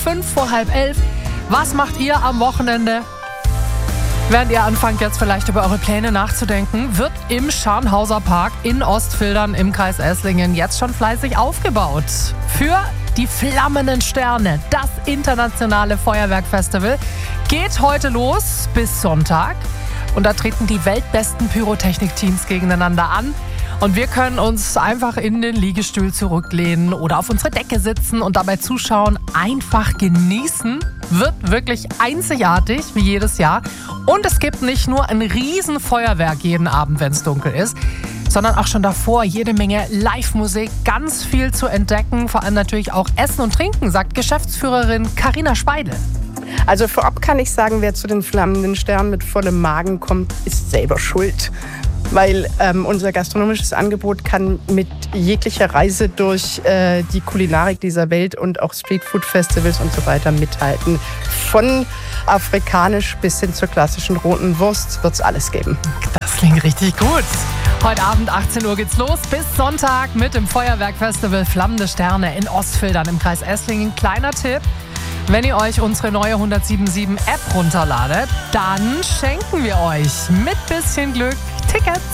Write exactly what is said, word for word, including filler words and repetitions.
fünf vor halb elf. Was macht ihr am Wochenende? Während ihr anfangt, jetzt vielleicht über eure Pläne nachzudenken, wird im Scharnhauser Park in Ostfildern im Kreis Esslingen jetzt schon fleißig aufgebaut. Für die Flammenden Sterne, das internationale Feuerwerkfestival, geht heute los bis Sonntag. Und da treten die weltbesten Pyrotechnik-Teams gegeneinander an. Und wir können uns einfach in den Liegestuhl zurücklehnen oder auf unsere Decke sitzen und dabei zuschauen, einfach genießen. Wird wirklich einzigartig, wie jedes Jahr. Und es gibt nicht nur ein Riesenfeuerwerk jeden Abend, wenn es dunkel ist, sondern auch schon davor jede Menge Live-Musik, ganz viel zu entdecken, vor allem natürlich auch Essen und Trinken, sagt Geschäftsführerin Carina Speidel. Also vorab kann ich sagen, wer zu den Flammenden Sternen mit vollem Magen kommt, ist selber schuld. Weil ähm, unser gastronomisches Angebot kann mit jeglicher Reise durch äh, die Kulinarik dieser Welt und auch Streetfood-Festivals und so weiter mithalten. Von afrikanisch bis hin zur klassischen roten Wurst wird es alles geben. Das klingt richtig gut. Heute Abend achtzehn Uhr geht's los, bis Sonntag mit dem Feuerwerkfestival Flammende Sterne in Ostfildern im Kreis Esslingen. Kleiner Tipp: Wenn ihr euch unsere neue hundertsieben Komma sieben App runterladet, dann schenken wir euch mit bisschen Glück Tickets.